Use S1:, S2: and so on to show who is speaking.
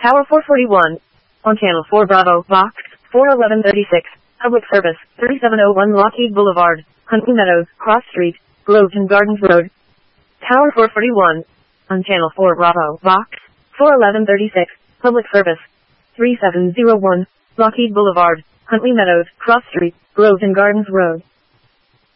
S1: Tower 441. On Channel 4 Bravo, Box 41136. Public Service, 3701 Lockheed Boulevard, Huntley Meadows, Cross Street, Groveton Gardens Road. Tower 441. On Channel 4 Bravo, Box 41136. Public Service, 3701 Lockheed Boulevard, Huntley Meadows, Cross Street, Groveton Gardens Road.